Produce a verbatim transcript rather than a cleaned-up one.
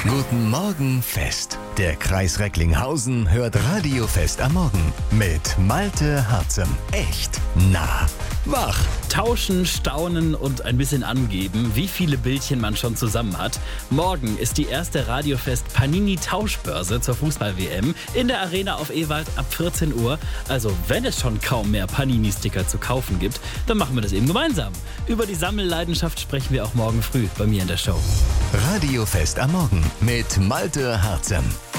Guten Morgen Fest. Der Kreis Recklinghausen hört Radiofest am Morgen mit Malte Harzem. Echt nah, wach. Tauschen, staunen und ein bisschen angeben, wie viele Bildchen man schon zusammen hat. Morgen ist die erste Radiofest Panini Tauschbörse zur Fußball-W M in der Arena auf Ewald ab vierzehn Uhr. Also wenn es schon kaum mehr Panini-Sticker zu kaufen gibt, dann machen wir das eben gemeinsam. Über die Sammelleidenschaft sprechen wir auch morgen früh bei mir in der Show. Radiofest am Morgen mit Malte Harzem.